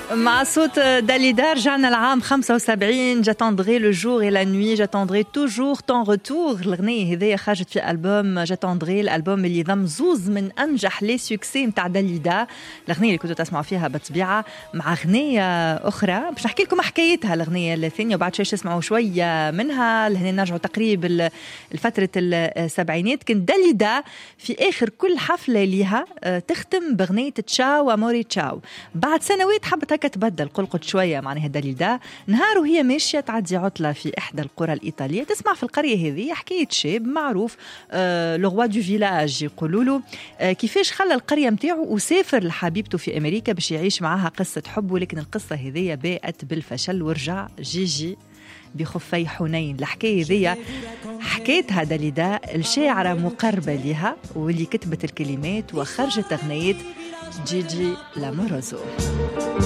مع صوت داليدا رجعنا العام 75. J'attendrai le jour et la nuit, j'attendrai toujours ton retour. الغنية هذيا خرجت في ألبوم J'attendrai، الألبوم اللي ضم زوز من أنجح لي سوكسي متاع داليدا. الغنية اللي كنتوا تسمعوا فيها بالطبيعة مع غنية أخرى باش نحكي لكم حكايتها الغنية الثانية وبعد شوي تسمعوا شوية منها لهنا نرجعوا تقريبا الفترة السبعينات. كنت داليدا في آخر كل حفلة ليها تختم بغنية تشاو أموري تشاو. بعد سنوات حبت هكا تبدل قلقت شوية معناها داليدا. نهار وهي ماشية تعدي عطلة في إحدى القرى الإيطالية تسمع في القرية هذه حكاية شاب معروف لو روا دو فيلاج يقولوا له كيفاش خلى القرية متاعه وسافر لحبيبته في أمريكا باش يعيش معها قصة حب، ولكن القصة هذه باءت بالفشل ورجع جيجي بخفي حنين. الحكاية ذي حكيتها داليدا الشاعرة مقربة لها واللي كتبت الكلمات وخرجت أغنية جيجي لاموروزو.